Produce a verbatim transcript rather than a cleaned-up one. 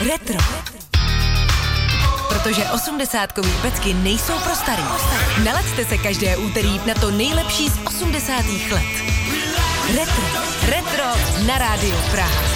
Retro. Protože osmdesátkový pecky nejsou pro starý. Nalaďte se každé úterý na to nejlepší z osmdesátých let. Retro. Retro na Rádiu Praha.